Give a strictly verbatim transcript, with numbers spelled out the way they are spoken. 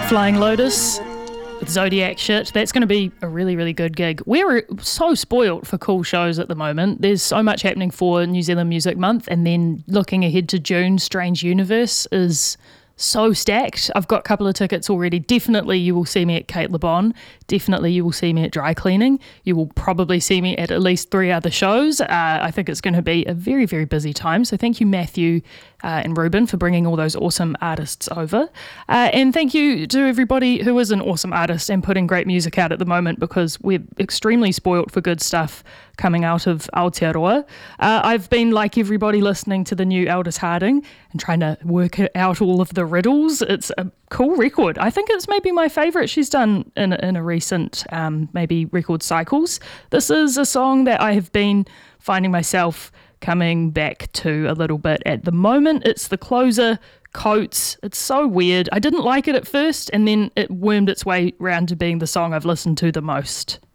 Flying Lotus with Zodiac Shit. That's going to be a really, really good gig. We're so spoilt for cool shows at the moment. There's so much happening for New Zealand Music Month, and then looking ahead to June, Strange Universe is so stacked. I've got a couple of tickets already. Definitely you will see me at Kate Le Bon. Definitely you will see me at Dry Cleaning. You will probably see me at at least three other shows. Uh, I think it's going to be a very, very busy time. So thank you, Matthew uh, and Ruben, for bringing all those awesome artists over. Uh, and thank you to everybody who is an awesome artist and putting great music out at the moment, because we're extremely spoilt for good stuff coming out of Aotearoa. Uh, I've been, like everybody, listening to the new Aldous Harding and trying to work out all of the riddles. It's a cool record. I think it's maybe my favourite she's done in, in a recent um, maybe record cycles. This is a song that I have been finding myself coming back to a little bit at the moment. It's the closer, Coates. It's so weird. I didn't like it at first, and then it wormed its way round to being the song I've listened to the most.